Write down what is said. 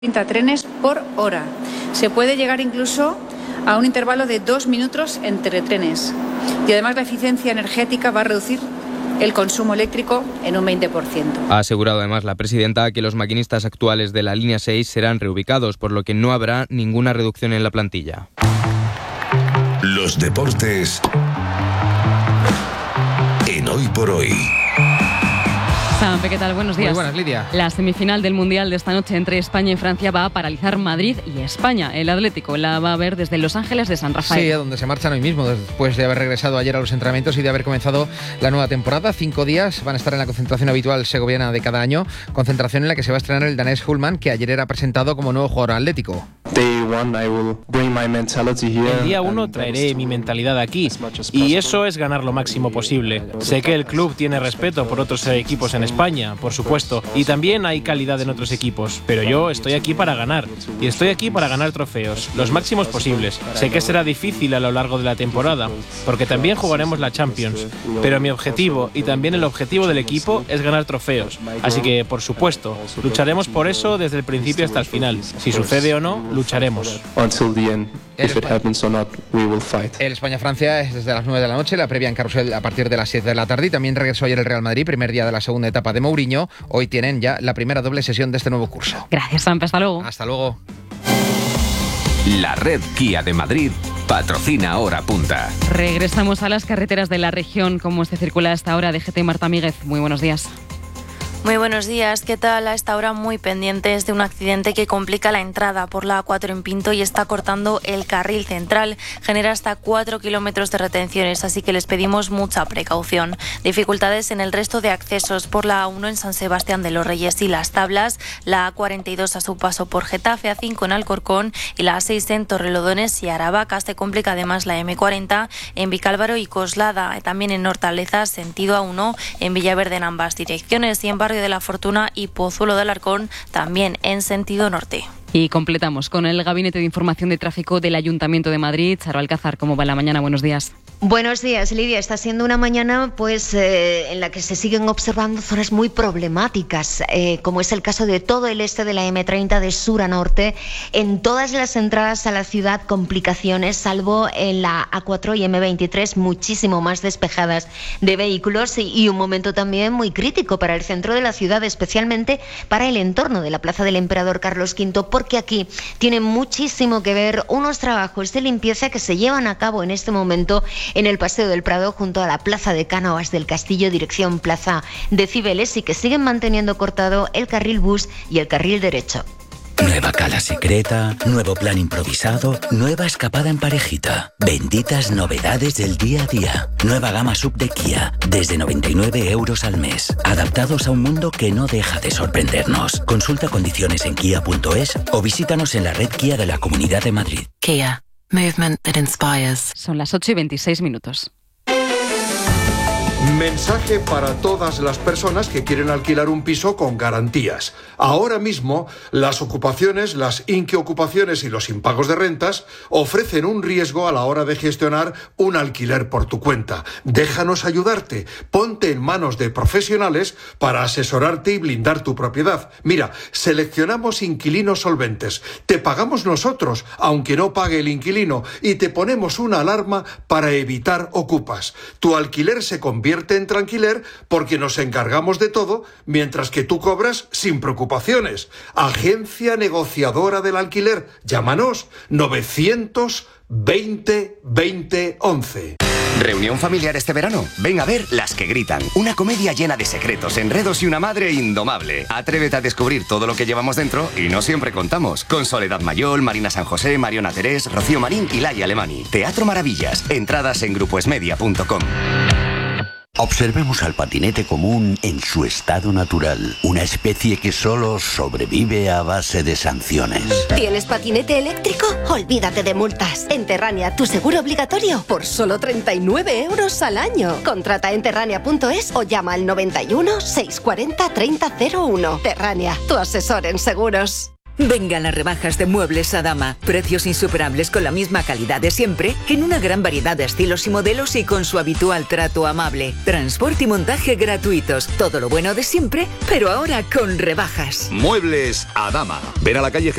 30 trenes por hora. Se puede llegar incluso a un intervalo de 2 minutos entre trenes. Y además la eficiencia energética va a reducir el consumo eléctrico en un 20%. Ha asegurado además la presidenta que los maquinistas actuales de la línea 6 serán reubicados, por lo que no habrá ninguna reducción en la plantilla. Los deportes en Hoy por Hoy. Sampe, ¿qué tal? Buenos días. Muy buenas, Lidia. La semifinal del Mundial de esta noche entre España y Francia va a paralizar Madrid y España. El Atlético la va a ver desde Los Ángeles de San Rafael. Sí, a donde se marchan hoy mismo, después de haber regresado ayer a los entrenamientos y de haber comenzado la nueva temporada. 5 días van a estar en la concentración habitual segoviana de cada año, concentración en la que se va a estrenar el danés Hulman, que ayer era presentado como nuevo jugador atlético. El día 1 traeré mi mentalidad aquí y eso es ganar lo máximo posible. Sé que el club tiene respeto por otros equipos en España, por supuesto, y también hay calidad en otros equipos, pero yo estoy aquí para ganar y estoy aquí para ganar trofeos, los máximos posibles. Sé que será difícil a lo largo de la temporada, porque también jugaremos la Champions, pero mi objetivo y también el objetivo del equipo es ganar trofeos, así que, por supuesto, lucharemos por eso desde el principio hasta el final. Si sucede o no, lucharemos. El España-Francia es desde las 9 de la noche, la previa en Carrusel a partir de las 7 de la tarde, y también regresó ayer el Real Madrid, primer día de la segunda etapa de Mourinho. Hoy tienen ya la primera doble sesión de este nuevo curso. Gracias, Sampe. Hasta luego. Hasta luego. La red Kia de Madrid patrocina Hora Punta. Regresamos a las carreteras de la región, como se circula a esta hora. DGT Marta Míguez, muy buenos días. Muy buenos días, ¿qué tal? A esta hora muy pendientes de un accidente que complica la entrada por la A4 en Pinto y está cortando el carril central. Genera hasta 4 kilómetros de retenciones, así que les pedimos mucha precaución. Dificultades en el resto de accesos por la A1 en San Sebastián de los Reyes y Las Tablas, la A42 a su paso por Getafe, A5 en Alcorcón y la A6 en Torrelodones y Aravaca. Se complica además la M40 en Vicálvaro y Coslada, también en Hortaleza, sentido A1 en Villaverde en ambas direcciones y en Barrio de la Fortuna y Pozuelo de Alarcón, también en sentido norte. Y completamos con el Gabinete de Información de Tráfico del Ayuntamiento de Madrid. Charo Alcázar, ¿cómo va la mañana? Buenos días. Buenos días, Lidia. Está siendo una mañana en la que se siguen observando zonas muy problemáticas, como es el caso de todo el este de la M30 de sur a norte. En todas las entradas a la ciudad, complicaciones, salvo en la A4 y M23, muchísimo más despejadas de vehículos, y un momento también muy crítico para el centro de la ciudad, especialmente para el entorno de la Plaza del Emperador Carlos V, porque aquí tienen muchísimo que ver unos trabajos de limpieza que se llevan a cabo en este momento en el Paseo del Prado junto a la Plaza de Cánovas del Castillo, dirección Plaza de Cibeles, y que siguen manteniendo cortado el carril bus y el carril derecho. Nueva cala secreta, nuevo plan improvisado, nueva escapada en parejita. Benditas novedades del día a día. Nueva gama sub de Kia, desde 99 euros al mes. Adaptados a un mundo que no deja de sorprendernos. Consulta condiciones en kia.es o visítanos en la red Kia de la Comunidad de Madrid. Kia. Movement that inspires. Son las 8:26. Mensaje para todas las personas que quieren alquilar un piso con garantías. Ahora mismo, las ocupaciones, las inquiocupaciones y los impagos de rentas ofrecen un riesgo a la hora de gestionar un alquiler por tu cuenta. Déjanos ayudarte. Ponte en manos de profesionales para asesorarte y blindar tu propiedad. Mira, seleccionamos inquilinos solventes. Te pagamos nosotros, aunque no pague el inquilino, y te ponemos una alarma para evitar ocupas. Tu alquiler se convierte en tranquiler porque nos encargamos de todo mientras que tú cobras sin preocupaciones. Agencia negociadora del alquiler. Llámanos 920 20 11. ¿Reunión familiar este verano? Ven a ver Las que gritan. Una comedia llena de secretos, enredos y una madre indomable. Atrévete a descubrir todo lo que llevamos dentro y no siempre contamos. Con Soledad Mayol, Marina San José, Mariona Terés, Rocío Marín y Laia Alemani. Teatro Maravillas. Entradas en grupoesmedia.com. Observemos al patinete común en su estado natural, una especie que solo sobrevive a base de sanciones. ¿Tienes patinete eléctrico? Olvídate de multas. En Terrania, tu seguro obligatorio por solo 39 euros al año. Contrata en terrania.es o llama al 91 640 3001. Terrania, tu asesor en seguros. Vengan las rebajas de Muebles Adama. Precios insuperables con la misma calidad de siempre, en una gran variedad de estilos y modelos y con su habitual trato amable. Transporte y montaje gratuitos. Todo lo bueno de siempre, pero ahora con rebajas. Muebles Adama. Ven a la calle